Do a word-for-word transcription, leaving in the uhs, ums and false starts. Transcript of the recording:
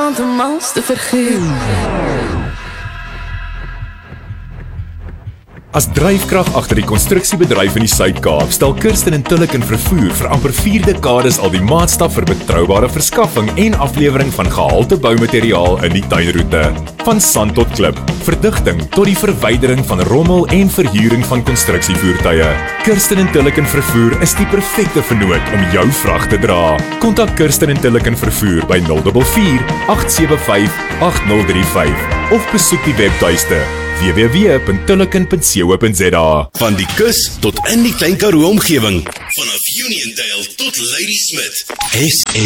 want om alles te vergeet. As dryfkrag agter die konstruksiebedryf in die Suid-Kaap, stel Kirsten en Tulloch Vervoer vir amper vier dekades al die maatstaf vir betroubare verskaffing en aflewering van gehalte boumateriaal in die tuinroete. Van sand tot klip, verdigting tot die verwydering van rommel en verhuuring van konstruksievoertuie. Kirsten en Tulloch Vervoer is die perfekte vennoot om jou vrag te dra. Kontak Kirsten en Tulloch Vervoer by nul vier vier, agt sewe vyf, agt nul drie vyf of besoek die webtuiste w w w punt tullochen punt co punt za. Van die kus tot in die Klein Karoo omgewing, vanaf Uniondale tot Ladysmith. S